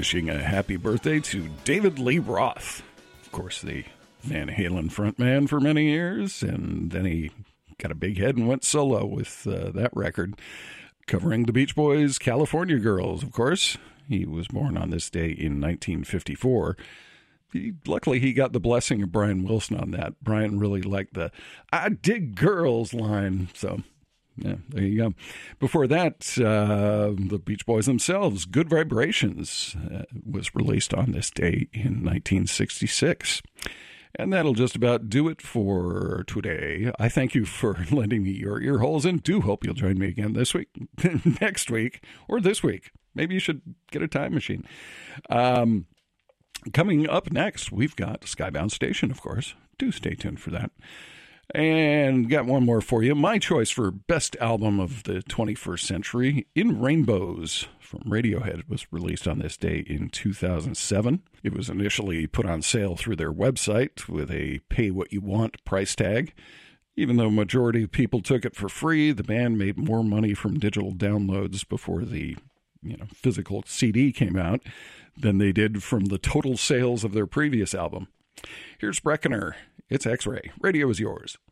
wishing a happy birthday to David Lee Roth. Of course, the Van Halen frontman for many years, and then he got a big head and went solo with that record, covering the Beach Boys' California Girls, of course. He was born on this day in 1954. Luckily, he got the blessing of Brian Wilson on that. Brian really liked the "I dig girls" line, so yeah, there you go. Before that, the Beach Boys themselves, "Good Vibrations," was released on this day in 1966. And that'll just about do it for today. I thank you for lending me your ear holes and do hope you'll join me again this week, next week, or this week. Maybe you should get a time machine. Coming up next, we've got Skybound Station, of course. Do stay tuned for that. And got one more for you. My choice for best album of the 21st century, In Rainbows from Radiohead, was released on this day in 2007. It was initially put on sale through their website with a pay-what-you-want price tag. Even though a majority of people took it for free, the band made more money from digital downloads before the physical CD came out than they did from the total sales of their previous album. Here's Breckener. It's X-Ray. Radio is yours.